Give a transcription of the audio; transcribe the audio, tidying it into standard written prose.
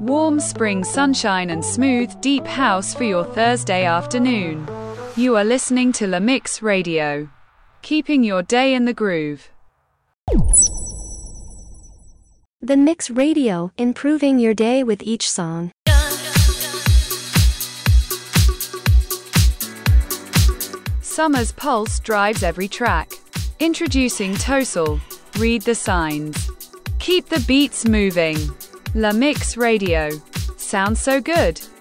Warm spring sunshine and smooth, deep house for your Thursday afternoon. You are listening to La Mix Radio, keeping your day in the groove. The Mix Radio, improving your day with each song. Summer's pulse drives every track. Introducing Tosal. Read the signs. Keep the beats moving. La Mix Radio. Sounds so good.